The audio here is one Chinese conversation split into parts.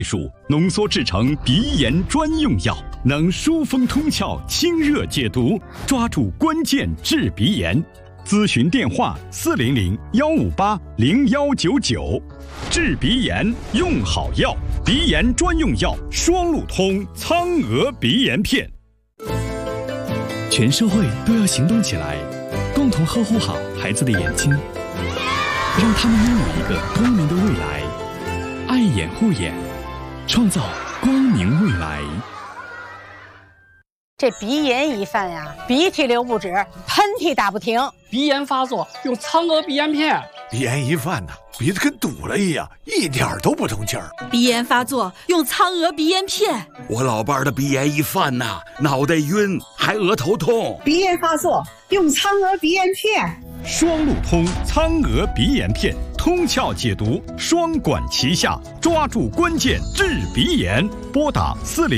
术浓缩制成鼻炎专用药，能疏风通窍、清热解毒，抓住关键治鼻炎。咨询电话400-158-0199。治鼻炎用好药，鼻炎专用药双鹿通苍鹅鼻炎片。 全社会都要行动起来，共同呵护好孩子的眼睛，让他们拥有一个光明的未来。爱眼护眼，创造光明未来。 这鼻炎一犯呀，鼻涕流不止，喷嚏打不停。 鼻炎发作用苍鹅鼻炎片。 鼻炎一犯呢，鼻子跟堵了一样，一点都不通气儿。 鼻炎发作用苍鹅鼻炎片。 我老伴儿的鼻炎一犯呐，脑袋晕，还额头痛。 鼻炎发作用苍鹅鼻炎片。 双鹿通苍鹅鼻炎片，通窍解毒，双管齐下，抓住关键治鼻炎。拨打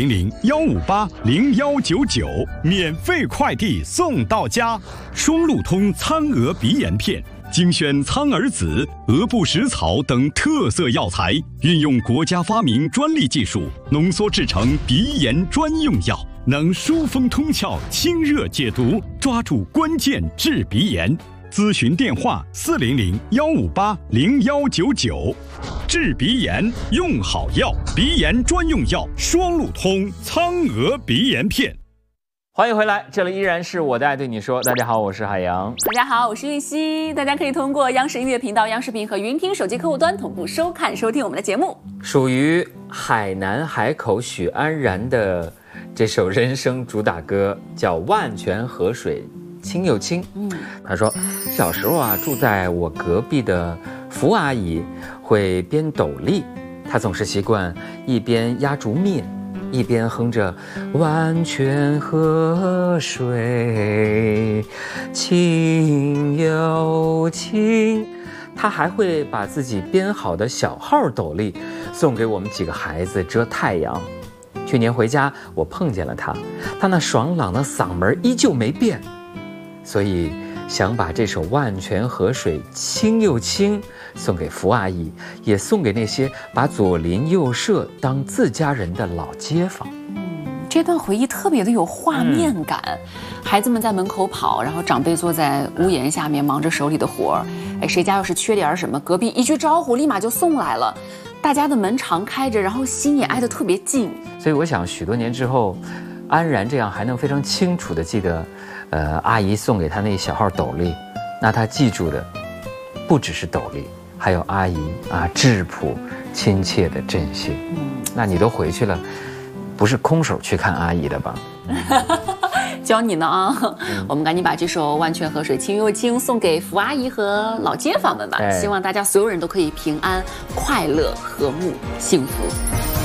400-158-0199，免费快递送到家。双鹿通苍鹅鼻炎片，精选苍耳子、鹅不食草等特色药材，运用国家发明专利技术，浓缩制成鼻炎专用药，能疏风通窍、清热解毒，抓住关键治鼻炎。咨询电话400-158-0199。治鼻炎用好药，鼻炎专用药双鹿通苍鹅鼻炎片。 欢迎回来，这里依然是我的爱对你说。大家好，我是海洋。 大家好，我是玉溪。大家可以通过央视音乐频道、央视频和云听手机客户端同步收看、收听我们的节目。 属于海南海口许安然的这首人生主打歌叫《万泉河水清又清》。他说小时候啊，住在我隔壁的福阿姨会编斗笠，她总是习惯一边压竹篾，一边哼着万泉河水清又清。她还会把自己编好的小号斗笠送给我们几个孩子遮太阳。去年回家我碰见了她，她那爽朗的嗓门依旧没变，所以想把这首万泉河水清又清送给福阿姨，也送给那些把左邻右舍当自家人的老街坊。 这段回忆特别的有画面感。孩子们在门口跑，然后长辈坐在屋檐下面忙着手里的活儿。谁家要是缺点什么，隔壁一句招呼立马就送来了。大家的门常开着，然后心也挨得特别近。 所以我想许多年之后，安然这样还能非常清楚地记得阿姨送给他那小号斗笠，那他记住的不只是斗笠，还有阿姨啊质朴亲切的振兴。那你都回去了，不是空手去看阿姨的吧？ 教你呢啊！我们赶紧把这首《万泉河水清又清》送给福阿姨和老街坊们吧。希望大家所有人都可以平安、快乐、和睦、幸福。